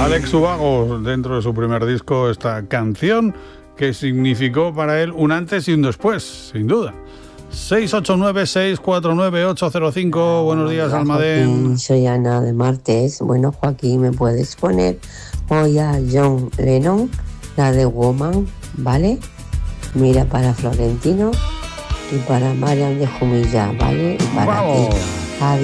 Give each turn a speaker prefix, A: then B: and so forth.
A: Alex Ubago, dentro de su primer disco, esta canción que significó para él un antes y un después, sin duda. 689-649-805. Buenos días, Almadén.
B: Joaquín, soy Ana de Martes. Bueno, Joaquín, ¿me puedes poner hoy a John Lennon, la de Woman, ¿vale? Mira, para Florentino y para Marian de Jumilla, ¿vale? Y para ti. Adiós.